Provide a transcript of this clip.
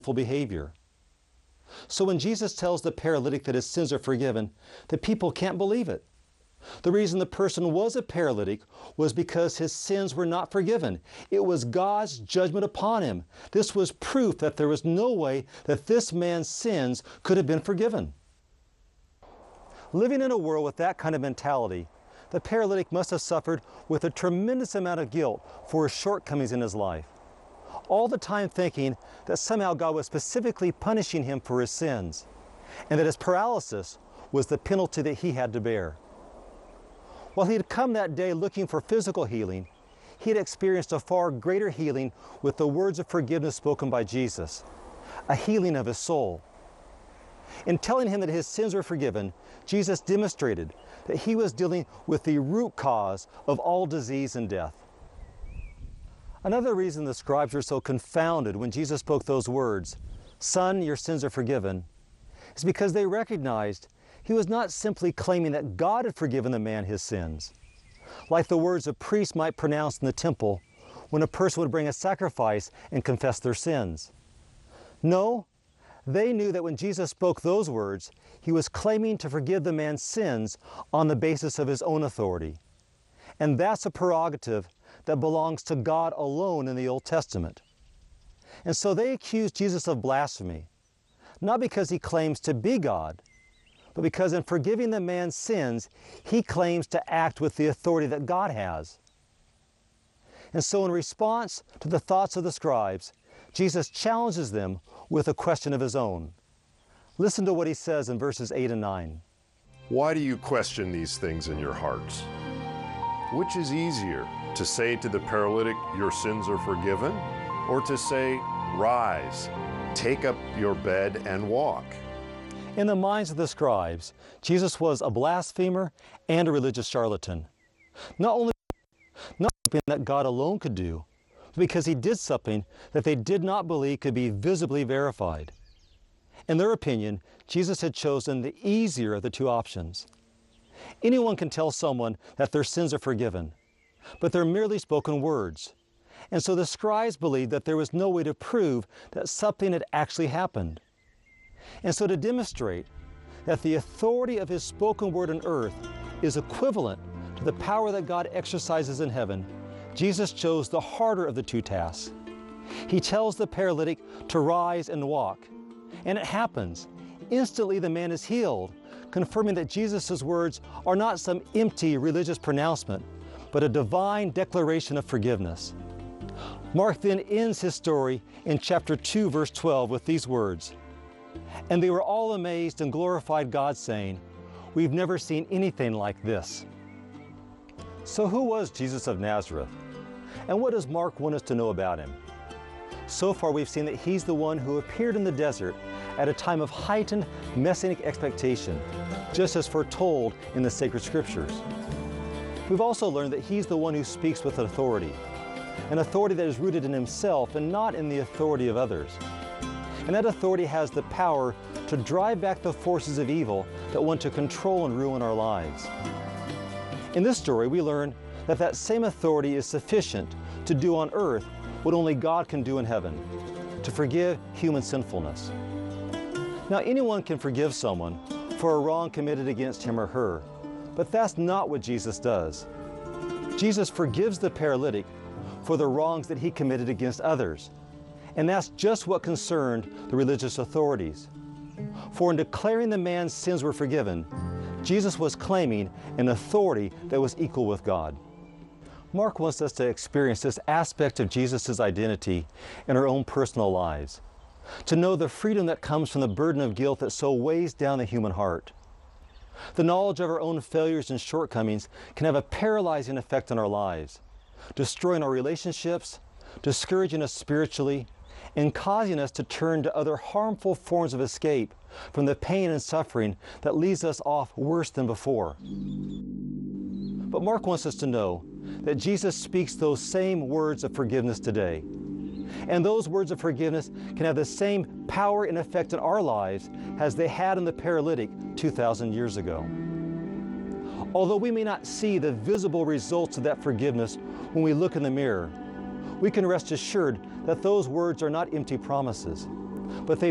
behavior. So when Jesus tells the paralytic that his sins are forgiven, the people can't believe it. The reason the person was a paralytic was because his sins were not forgiven. It was God's judgment upon him. This was proof that there was no way that this man's sins could have been forgiven. Living in a world with that kind of mentality, the paralytic must have suffered with a tremendous amount of guilt for his shortcomings in his life, all the time thinking that somehow God was specifically punishing him for his sins, and that his paralysis was the penalty that he had to bear. While he had come that day looking for physical healing, he had experienced a far greater healing with the words of forgiveness spoken by Jesus, a healing of his soul. In telling him that his sins were forgiven, Jesus demonstrated that he was dealing with the root cause of all disease and death. Another reason the scribes were so confounded when Jesus spoke those words, "Son, your sins are forgiven," is because they recognized he was not simply claiming that God had forgiven the man his sins, like the words a priest might pronounce in the temple when a person would bring a sacrifice and confess their sins. No, they knew that when Jesus spoke those words, he was claiming to forgive the man's sins on the basis of his own authority. And that's a prerogative that belongs to God alone in the Old Testament. And so they accused Jesus of blasphemy, not because he claims to be God, but because in forgiving the man's sins, he claims to act with the authority that God has. And so in response to the thoughts of the scribes, Jesus challenges them with a question of his own. Listen to what he says in verses 8 and 9. Why do you question these things in your hearts? Which is easier, to say to the paralytic, your sins are forgiven, or to say, rise, take up your bed and walk? In the minds of the scribes, Jesus was a blasphemer and a religious charlatan. Not only something that God alone could do, but because he did something that they did not believe could be visibly verified. In their opinion, Jesus had chosen the easier of the two options. Anyone can tell someone that their sins are forgiven, but they're merely spoken words. And so the scribes believed that there was no way to prove that something had actually happened. And so to demonstrate that the authority of his spoken word on earth is equivalent to the power that God exercises in heaven, Jesus chose the harder of the two tasks. He tells the paralytic to rise and walk. And it happens. Instantly the man is healed, confirming that Jesus' words are not some empty religious pronouncement, but a divine declaration of forgiveness. Mark then ends his story in chapter 2, verse 12 with these words, "And they were all amazed and glorified God, saying, 'We've never seen anything like this.'" So who was Jesus of Nazareth? And what does Mark want us to know about him? So far we've seen that he's the one who appeared in the desert at a time of heightened messianic expectation, just as foretold in the sacred scriptures. We've also learned that he's the one who speaks with authority, an authority that is rooted in himself and not in the authority of others. And that authority has the power to drive back the forces of evil that want to control and ruin our lives. In this story, we learn that that same authority is sufficient to do on earth what only God can do in heaven, to forgive human sinfulness. Now, anyone can forgive someone for a wrong committed against him or her, but that's not what Jesus does. Jesus forgives the paralytic for the wrongs that he committed against others. And that's just what concerned the religious authorities. For in declaring the man's sins were forgiven, Jesus was claiming an authority that was equal with God. Mark wants us to experience this aspect of Jesus' identity in our own personal lives, to know the freedom that comes from the burden of guilt that so weighs down the human heart. The knowledge of our own failures and shortcomings can have a paralyzing effect on our lives, destroying our relationships, discouraging us spiritually, and causing us to turn to other harmful forms of escape from the pain and suffering that leaves us off worse than before. But Mark wants us to know that Jesus speaks those same words of forgiveness today. And those words of forgiveness can have the same power and effect in our lives as they had in the paralytic 2,000 years ago. Although we may not see the visible results of that forgiveness when we look in the mirror, we can rest assured that those words are not empty promises, but they